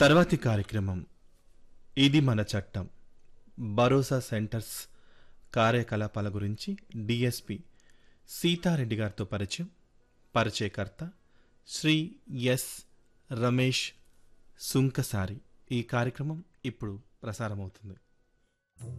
తర్వాతి కార్యక్రమం ఇది మన చట్టం భరోసా సెంటర్స్ కార్యకలాపాల గురించి డిఎస్పి సీతారెడ్డి గారితో పరిచయకర్త శ్రీ ఎస్ రమేష్ సుంకసారి. ఈ కార్యక్రమం ఇప్పుడు ప్రసారమవుతుంది.